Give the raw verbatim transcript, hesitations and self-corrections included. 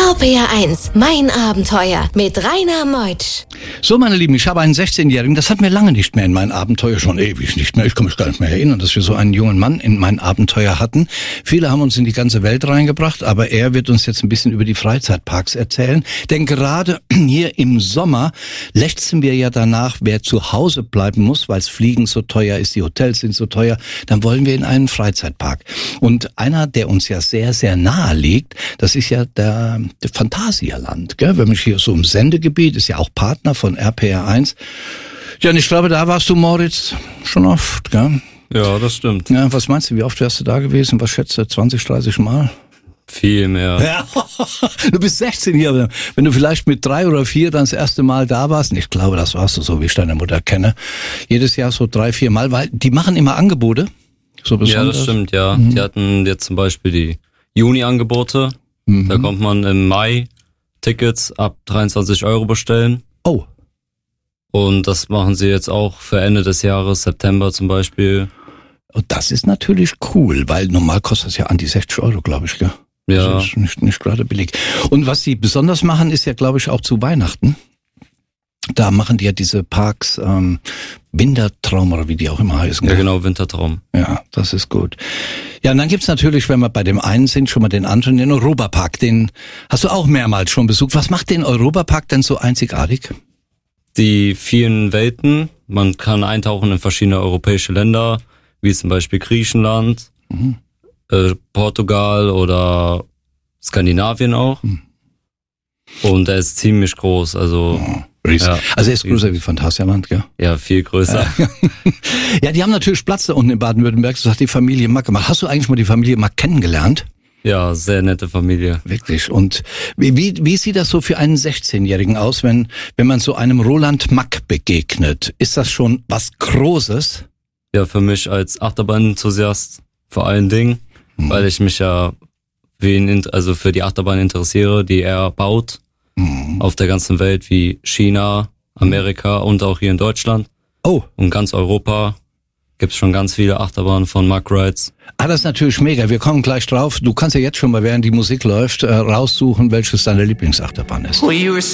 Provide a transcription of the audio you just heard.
R P R eins, mein Abenteuer mit Rainer Meutsch. So, meine Lieben, ich habe einen sechzehnjährigen, das hatten wir lange nicht mehr in meinem Abenteuer, schon ewig nicht mehr. Ich kann mich gar nicht mehr erinnern, dass wir so einen jungen Mann in mein Abenteuer hatten. Viele haben uns in die ganze Welt reingebracht, aber er wird uns jetzt ein bisschen über die Freizeitparks erzählen. Denn gerade hier im Sommer lechzen wir ja danach, wer zu Hause bleiben muss, weil das Fliegen so teuer ist, die Hotels sind so teuer, dann wollen wir in einen Freizeitpark. Und einer, der uns ja sehr, sehr nahe liegt, das ist ja der, der Phantasialand, gell? Wenn mich hier so im Sendegebiet, ist ja auch Partner von R P R eins. Ja, und ich glaube, da warst du, Moritz, schon oft, gell? Ja, das stimmt. Ja, was meinst du, wie oft wärst du da gewesen? Was schätzt du, zwanzig, dreißig Mal? Viel mehr. Ja, du bist sechzehn hier. Wenn du vielleicht mit drei oder vier dann das erste Mal da warst, ich glaube, das warst du so, wie ich deine Mutter kenne, jedes Jahr so drei, vier Mal, weil die machen immer Angebote. So besonders. Ja, das stimmt, ja. Mhm. Die hatten jetzt zum Beispiel die Juni-Angebote. Mhm. Da kommt man im Mai Tickets ab dreiundzwanzig Euro bestellen. Oh. Und das machen sie jetzt auch für Ende des Jahres, September zum Beispiel. Und das ist natürlich cool, weil normal kostet es ja an die sechzig Euro, glaube ich, gell? Ja. Das ist nicht, nicht gerade billig. Und was sie besonders machen, ist ja, glaube ich, auch zu Weihnachten. Da machen die ja diese Parks, ähm, Wintertraum oder wie die auch immer heißen. Ja, genau, Wintertraum. Ja, das ist gut. Ja, und dann gibt's natürlich, wenn wir bei dem einen sind, schon mal den anderen, den Europapark. Den hast du auch mehrmals schon besucht. Was macht den Europapark denn so einzigartig? Die vielen Welten. Man kann eintauchen in verschiedene europäische Länder, wie zum Beispiel Griechenland, mhm. äh, Portugal oder Skandinavien auch. Mhm. Und er ist ziemlich groß, also... Oh. Ja, also er ist größer wie Phantasialand, gell? Ja, viel größer. Ja, die haben natürlich Platz da unten in Baden-Württemberg, das hat die Familie Mack gemacht. Hast du eigentlich mal die Familie Mack kennengelernt? Ja, sehr nette Familie. Wirklich. Und wie, wie, wie sieht das so für einen sechzehnjährigen aus, wenn, wenn man so einem Roland Mack begegnet? Ist das schon was Großes? Ja, für mich als Achterbahn-Enthusiast vor allen Dingen, hm. weil ich mich ja für ihn, also für die Achterbahn interessiere, die er baut. Auf der ganzen Welt wie China, Amerika und auch hier in Deutschland. Oh. Und ganz Europa gibt's schon ganz viele Achterbahnen von Mack Rides. Ah, das ist natürlich mega. Wir kommen gleich drauf. Du kannst ja jetzt schon mal, während die Musik läuft, raussuchen, welches deine Lieblingsachterbahn ist.